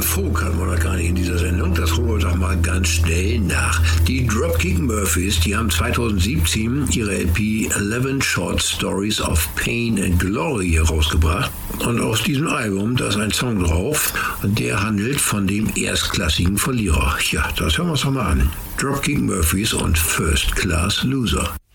Folk hatten wir noch gar nicht in dieser Sendung. Das holen wir doch mal ganz schnell nach. Die Dropkick Murphys, die haben 2017 ihre LP 11 Short Stories of Pain and Glory herausgebracht. Und aus diesem Album, da ist ein Song drauf, der handelt von dem erstklassigen Verlierer. Ja, das hören wir uns doch mal an. Dropkick Murphys und First Class Loser.